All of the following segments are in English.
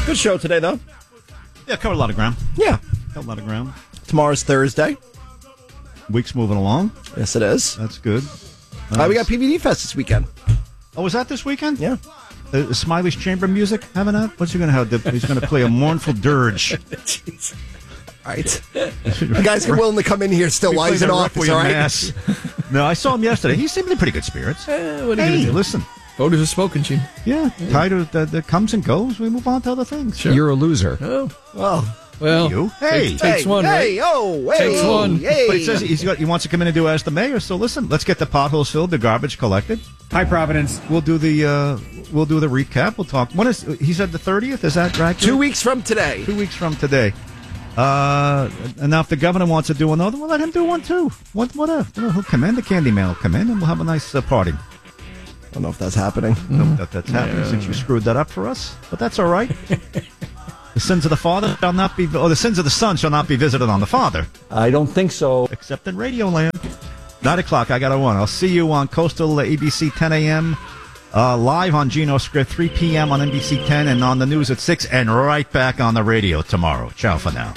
Good show today, though. Yeah, covered a lot of ground. Yeah. Covered a lot of ground. Tomorrow's Thursday. Week's moving along. Yes, it is. That's good. We got PVD Fest this weekend. Oh, was that this weekend? Yeah. Smiley's Chamber Music having that? What's he going to have? He's going to play a mournful dirge. Jeez. All right. The guys are willing to come in here still while he's in office, all right? Mass. No, I saw him yesterday. He seemed in pretty good spirits. What are you going to do? Listen. Voters have spoken, Gene. Yeah. Tired of that comes and goes. We move on to other things. Sure. You're a loser. Oh. Well, you? Hey. takes one, right? Takes one. But he says he wants to come in and do as the mayor. So listen, let's get the potholes filled, the garbage collected. Hi, Providence. We'll do the recap. We'll talk. When is he said the 30th? Is that right? 2 weeks from today. 2 weeks from today. And now if the governor wants to do another, we'll let him do one too. Whatever. He'll come in. The candy man will come in, and we'll have a nice party. I don't know if that's happening. That's happening since you screwed that up for us. But that's all right. The sins of the father shall not be, or the sins of the son shall not be visited on the father. I don't think so. Except in Radio Land. 9 o'clock, I got a one. I'll see you on Coastal ABC 10 a.m., live on Geno Script 3 p.m. on NBC 10, and on the news at 6, and right back on the radio tomorrow. Ciao for now.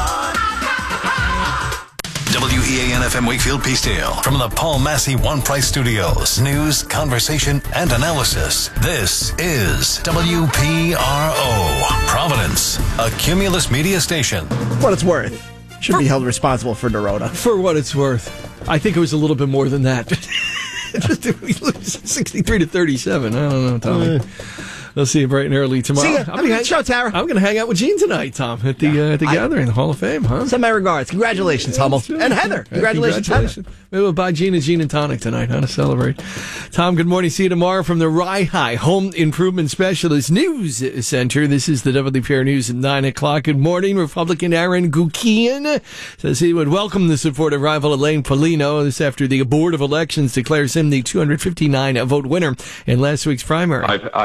WEAN-FM Wakefield Peacedale from the Paul Massey One Price Studios. News, conversation, and analysis. This is WPRO, Providence, a Cumulus media station. What it's worth. Should be held responsible for Dorota. For what it's worth. I think it was a little bit more than that. We lose 63-37. I don't know, Tommy. We'll see you bright and early tomorrow. See ya. Have a good show, Tara. I'm going to hang out with Gene tonight, Tom, at the gathering, the Hall of Fame, huh? Send my regards. Congratulations, Hummel. And Heather. Congratulations, Heather. Maybe we'll buy Gene a gin and tonic tonight, how to celebrate. Tom, good morning. See you tomorrow from the Rye Home Improvement Specialist News Center. This is the WPR News at 9 o'clock. Good morning. Republican Aaron Gukian says he would welcome the support of rival Elaine Paulino. This after the Board of Elections declares him the 259 vote winner in last week's primary.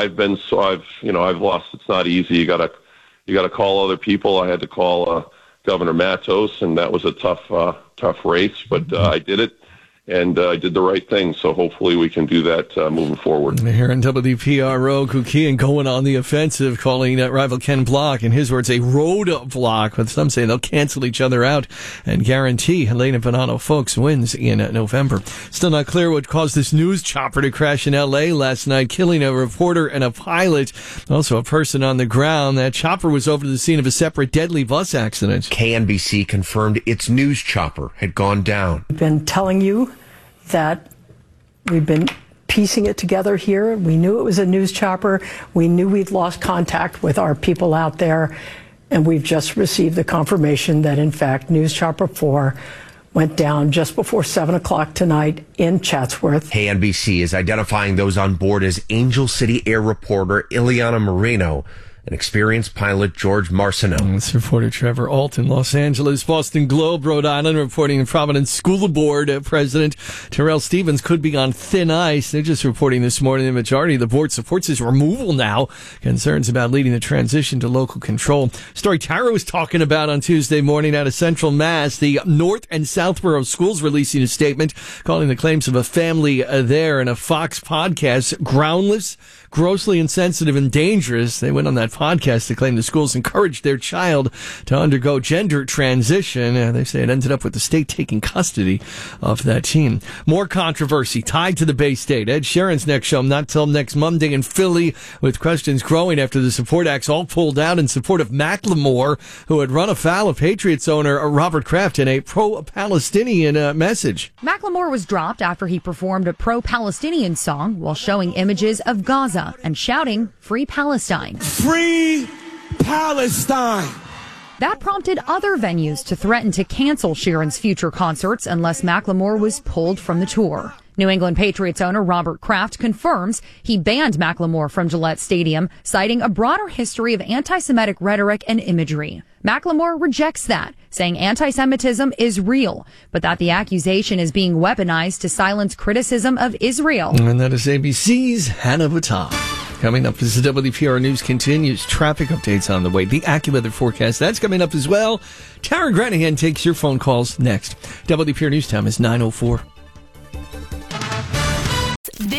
I've lost. It's not easy. You got to call other people. I had to call Governor Matos, and that was a tough race, but I did it, and I did the right thing. So hopefully we can do that moving forward. Here in WPRO, Kukian going on the offensive, calling rival Ken Block, in his words, a road block. But some say they'll cancel each other out and guarantee Elena Bonanno Folks wins in November. Still not clear what caused this news chopper to crash in L.A. last night, killing a reporter and a pilot, also a person on the ground. That chopper was over to the scene of a separate deadly bus accident. KNBC confirmed its news chopper had gone down. I've been telling you that we've been piecing it together here. We knew it was a news chopper. We knew we'd lost contact with our people out there. And we've just received the confirmation that, in fact, News Chopper 4 went down just before 7 o'clock tonight in Chatsworth. KNBC is identifying those on board as Angel City Air reporter Ileana Moreno and experienced pilot George Marcineau. It's reporter Trevor Alt in Los Angeles. Boston Globe, Rhode Island, reporting in Providence School Board President Terrell Stevens could be on thin ice. They're just reporting this morning the majority of the board supports his removal now. Concerns about leading the transition to local control. Story Tara was talking about on Tuesday morning out of Central Mass. The North and Southborough schools releasing a statement calling the claims of a family there in a Fox podcast groundless, grossly insensitive, and dangerous. They went on that podcast to claim the schools encouraged their child to undergo gender transition. They say it ended up with the state taking custody of that teen. More controversy tied to the Bay State. Ed Sheeran's next show not till next Monday in Philly, with questions growing after the support acts all pulled out in support of Macklemore, who had run afoul of Patriots owner Robert Kraft in a pro-Palestinian message. Macklemore was dropped after he performed a pro-Palestinian song while showing images of Gaza and shouting, "Free Palestine." Free Palestine. That prompted other venues to threaten to cancel Sheeran's future concerts unless Macklemore was pulled from the tour. New England Patriots owner Robert Kraft confirms he banned Macklemore from Gillette Stadium, citing a broader history of anti-Semitic rhetoric and imagery. Macklemore rejects that, saying anti-Semitism is real, but that the accusation is being weaponized to silence criticism of Israel. And that is ABC's Hannah Battah. Coming up as the WPR News continues, traffic updates on the way, the AccuWeather forecast, that's coming up as well. Tara Granahan takes your phone calls next. WPR News time is 9:04. This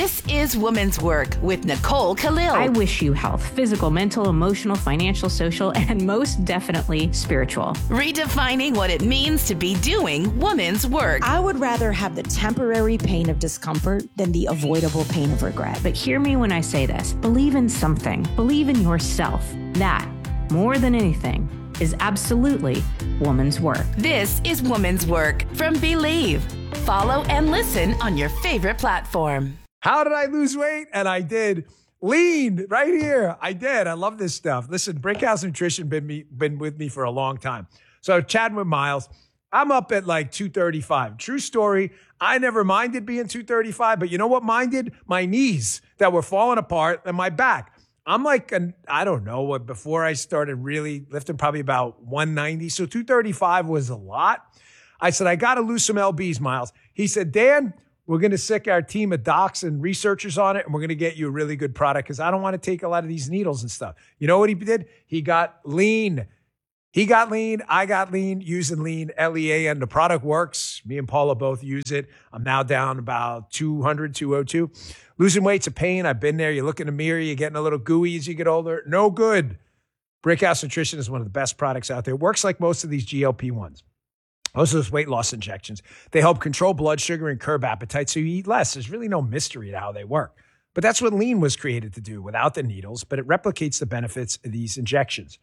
This is Women's Work with Nicole Khalil. I wish you health, physical, mental, emotional, financial, social, and most definitely spiritual. Redefining what it means to be doing women's work. I would rather have the temporary pain of discomfort than the avoidable pain of regret. But hear me when I say this. Believe in something. Believe in yourself. That, more than anything, is absolutely woman's work. This is Women's Work from Believe. Follow and listen on your favorite platform. How did I lose weight? And I did. Lean right here. I did. I love this stuff. Listen, Brickhouse Nutrition been with me for a long time. So chatting with Miles, I'm up at like 235. True story. I never minded being 235, but you know what minded? My knees that were falling apart and my back. I'm like, I don't know what, before I started really lifting, probably about 190. So 235 was a lot. I said, I got to lose some LBs, Miles. He said, Dan, we're going to sick our team of docs and researchers on it, and we're going to get you a really good product because I don't want to take a lot of these needles and stuff. You know what he did? He got lean. He got lean. I got lean, using lean, Lean. The product works. Me and Paula both use it. I'm now down about 200, 202. Losing weight's a pain. I've been there. You look in the mirror, you're getting a little gooey as you get older. No good. Brickhouse Nutrition is one of the best products out there. It works like most of these GLP-1s. Most of those weight loss injections. They help control blood sugar and curb appetite so you eat less. There's really no mystery to how they work. But that's what lean was created to do without the needles, but it replicates the benefits of these injections.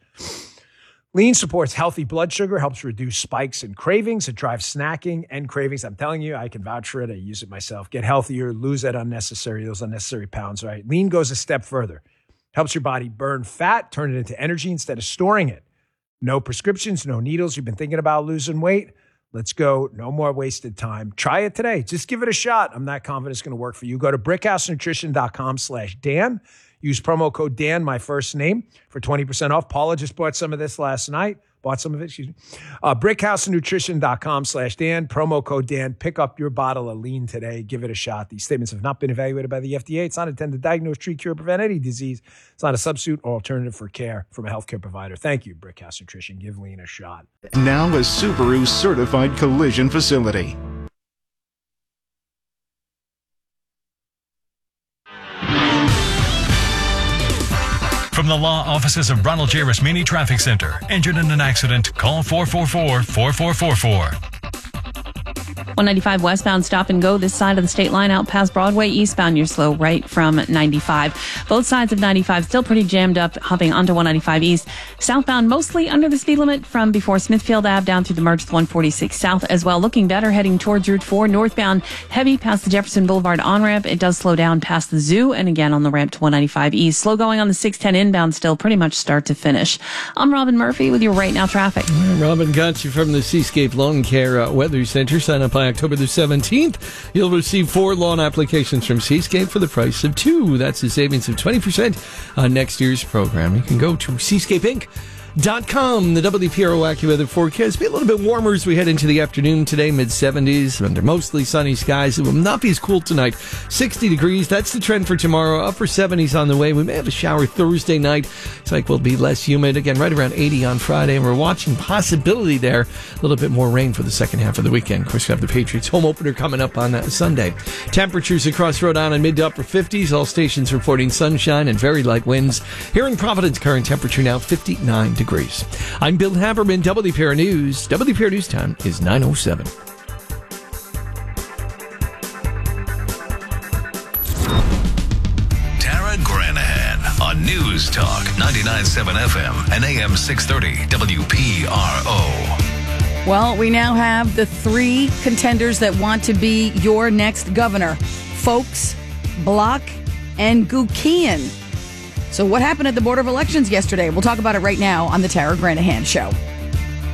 Lean supports healthy blood sugar, helps reduce spikes and cravings. It drives snacking and cravings. I'm telling you, I can vouch for it. I use it myself. Get healthier, lose those unnecessary pounds, right? Lean goes a step further. Helps your body burn fat, turn it into energy instead of storing it. No prescriptions, no needles. You've been thinking about losing weight? Let's go. No more wasted time. Try it today. Just give it a shot. I'm not confident it's going to work for you. Go to brickhousenutrition.com/Dan. Use promo code Dan, my first name, for 20% off. Paula just bought some of this last night. Brickhousenutrition.com/Dan. Promo code Dan. Pick up your bottle of lean today. Give it a shot. These statements have not been evaluated by the FDA. It's not intended to diagnose, treat, cure, prevent any disease. It's not a substitute or alternative for care from a healthcare provider. Thank you, Brickhouse Nutrition. Give lean a shot. Now a Subaru certified collision facility. From the law offices of Ronald J. Rasmini Traffic Center. Injured in an accident? Call 444-4444. 195 westbound stop and go this side of the state line out past Broadway. Eastbound, you're slow right from 95. Both sides of 95 still pretty jammed up, hopping onto 195 east. Southbound mostly under the speed limit from before Smithfield Ave down through the merge with 146 south as well. Looking better heading towards Route 4 northbound. Heavy past the Jefferson Boulevard on-ramp. It does slow down past the zoo and again on the ramp to 195 east. Slow going on the 610 inbound still pretty much start to finish. I'm Robin Murphy with your Right Now traffic. Robin got you from the Seascape Lawn Care Weather Center. Sign up by October the 17th. You'll receive 4 lawn applications from Seascape for the price of 2. That's a savings of 20% on next year's program. You can go to seascapeinc.com. The WPRO AccuWeather forecast be a little bit warmer as we head into the afternoon today, mid-70s, under mostly sunny skies. It will not be as cool tonight. 60 degrees, that's the trend for tomorrow. Upper 70s on the way. We may have a shower Thursday night. It's like we'll be less humid. Again, right around 80 on Friday. And we're watching possibility there. A little bit more rain for the second half of the weekend. Of course, we have the Patriots home opener coming up on Sunday. Temperatures across Rhode Island, mid to upper 50s. All stations reporting sunshine and very light winds. Here in Providence, current temperature now 59 degrees. I'm Bill Haberman, WPR News. WPR News time is 9:07. Tara Granahan on News Talk 99.7 FM and AM 630 WPRO. Well, we now have the 3 contenders that want to be your next governor. Folks, Block, and Gukian. So what happened at the Board of Elections yesterday? We'll talk about it right now on the Tara Granahan Show.